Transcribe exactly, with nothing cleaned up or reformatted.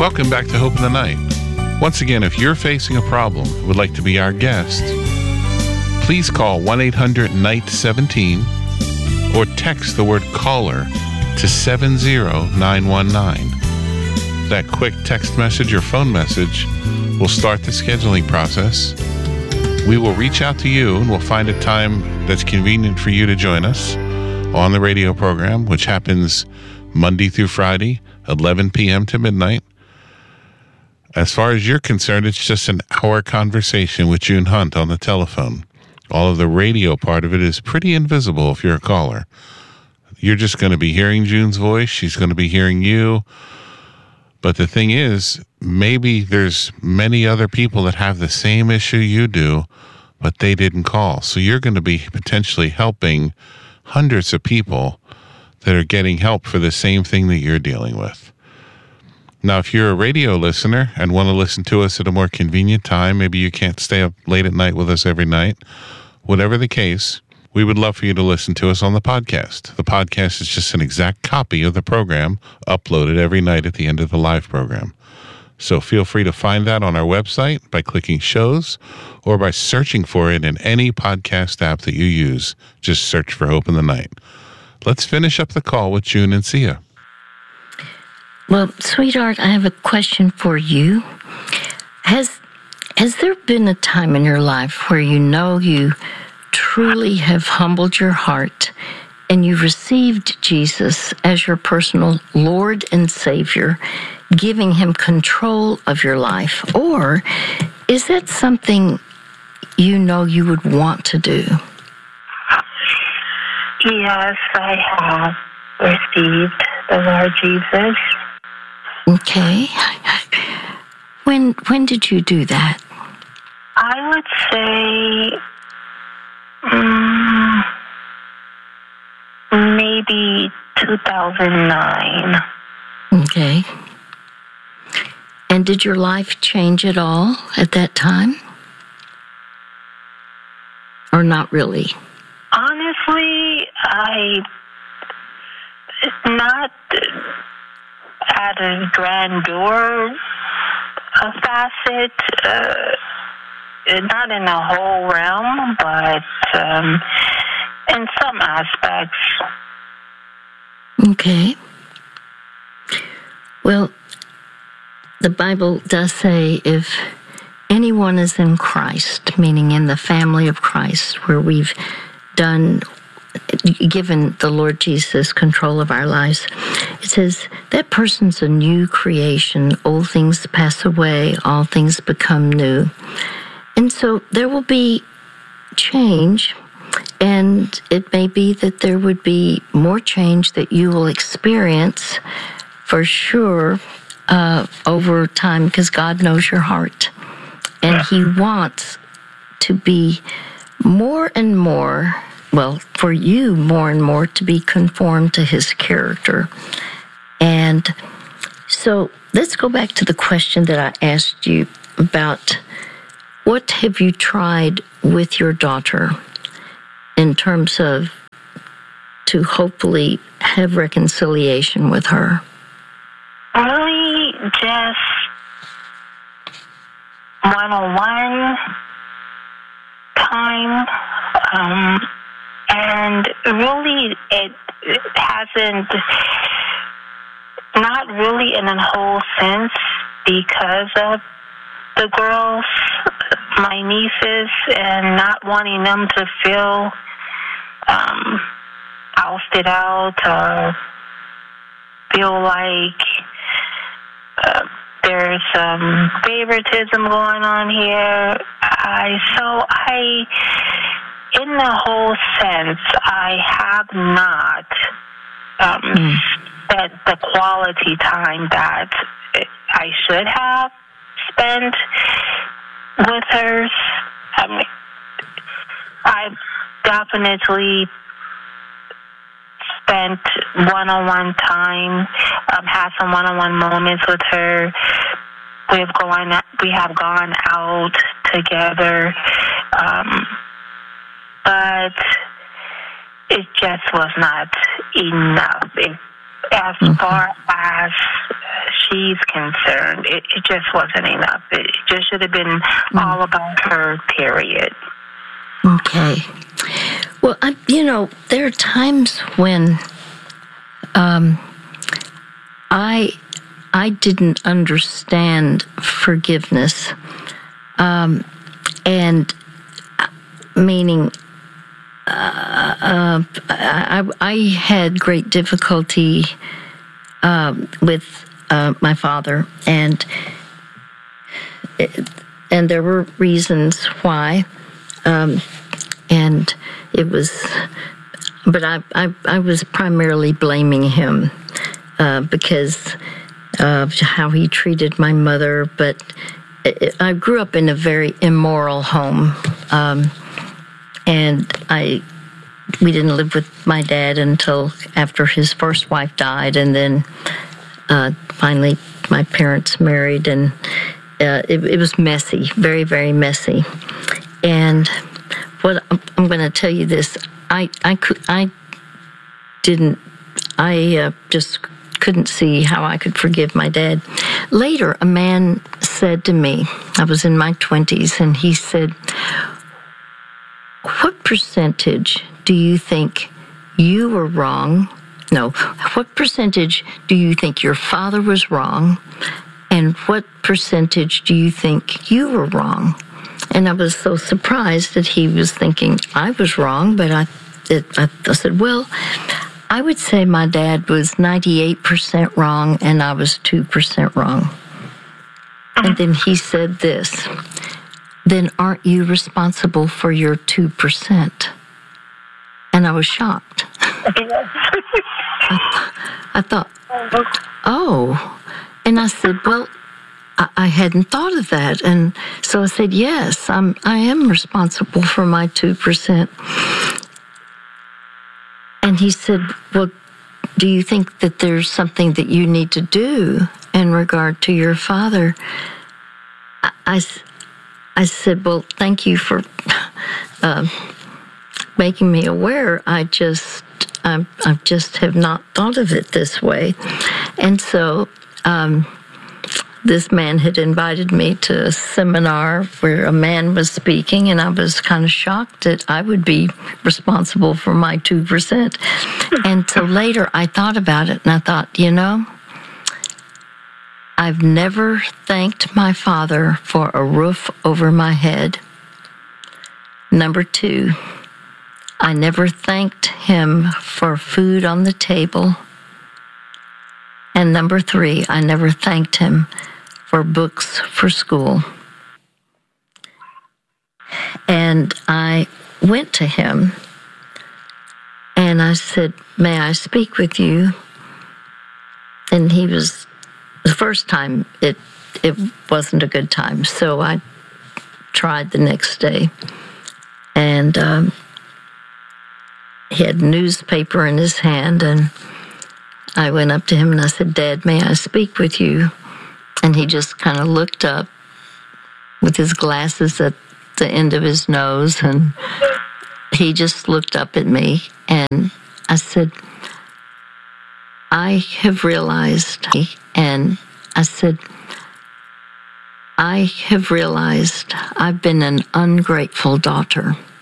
Welcome back to Hope in the Night. Once again, if you're facing a problem and would like to be our guest, please call one eight hundred N I G H T seventeen or text the word caller to seven zero nine one nine. That quick text message or phone message will start the scheduling process. We will reach out to you and we'll find a time that's convenient for you to join us on the radio program, which happens Monday through Friday, eleven p.m. to midnight. As far as you're concerned, it's just an hour conversation with June Hunt on the telephone. All of the radio part of it is pretty invisible if you're a caller. You're just going to be hearing June's voice. She's going to be hearing you. But the thing is, maybe there's many other people that have the same issue you do, but they didn't call. So you're going to be potentially helping hundreds of people that are getting help for the same thing that you're dealing with. Now, if you're a radio listener and want to listen to us at a more convenient time, maybe you can't stay up late at night with us every night, whatever the case, we would love for you to listen to us on the podcast. The podcast is just an exact copy of the program uploaded every night at the end of the live program. So feel free to find that on our website by clicking shows or by searching for it in any podcast app that you use. Just search for Hope in the Night. Let's finish up the call with June and Sia. Well, sweetheart, I have a question for you. Has has there been a time in your life where you know you truly have humbled your heart and you've received Jesus as your personal Lord and Savior, giving him control of your life? Or is that something you know you would want to do? Yes, I have received the Lord Jesus. Okay. When when did you do that? I would say um, maybe two thousand nine. Okay. And did your life change at all at that time? Or not really? Honestly, I not at a grandeur a facet, uh, not in the whole realm, but um, in some aspects. Okay. Well, the Bible does say if anyone is in Christ, meaning in the family of Christ, where we've done, given the Lord Jesus control of our lives, it says that person's a new creation. Old things pass away, all things become new. And so there will be change, and it may be that there would be more change that you will experience for sure uh, over time, because God knows your heart. And he wants to be more and more, well, for you more and more to be conformed to his character. And so let's go back to the question that I asked you about what have you tried with your daughter in terms of to hopefully have reconciliation with her? Really just one-on-one time, um, and really it, it hasn't, not really in a whole sense, because of the girls, my nieces, and not wanting them to feel um, ousted out or feel like uh, there's some favoritism going on here. I so I, in the whole sense, I have not um, mm. spent the quality time that I should have spent with her. I mean, I've definitely spent one-on-one time, um, had some one-on-one moments with her. We've gone, we have gone out together, um, but it just was not enough. It, as mm-hmm. far as she's concerned, it, it just wasn't enough. It just should have been mm. all about her, period. Okay. Well, I, you know, there are times when um, I I didn't understand forgiveness, um, and meaning uh, uh, I, I had great difficulty um, with uh, my father, and it, and there were reasons why. Um, and it was, but I, I, I was primarily blaming him uh, because of how he treated my mother. But it, I grew up in a very immoral home, um, and I we didn't live with my dad until after his first wife died, and then uh, finally my parents married, and uh, it, it was messy, very, very messy. And what I'm going to tell you this, I I could I didn't I uh, just couldn't see how I could forgive my dad. Later, a man said to me, I was in my twenties, and he said, "What percentage do you think you were wrong? No, what percentage do you think your father was wrong, and what percentage do you think you were wrong?" And I was so surprised that he was thinking I was wrong, but I, it, I, I said, well, I would say my dad was ninety-eight percent wrong and I was two percent wrong. And then he said this, then aren't you responsible for your two percent? And I was shocked. I, I thought, oh. And I said, well, I hadn't thought of that. And so I said, yes, I'm, I am responsible for my two percent. And he said, well, do you think that there's something that you need to do in regard to your father? I, I, I said, well, thank you for uh, making me aware. I just, I, I just have not thought of it this way. And so, um, this man had invited me to a seminar where a man was speaking, and I was kind of shocked that I would be responsible for my two percent. And so later I thought about it, and I thought, you know, I've never thanked my father for a roof over my head. Number two, I never thanked him for food on the table. And number three, I never thanked him for books for school. And I went to him and I said, may I speak with you? And he was, the first time, it it wasn't a good time. So I tried the next day. And um, he had a newspaper in his hand, and I went up to him and I said, Dad, may I speak with you? And he just kind of looked up with his glasses at the end of his nose, and he just looked up at me, and I said, I have realized, and I said, I have realized I've been an ungrateful daughter.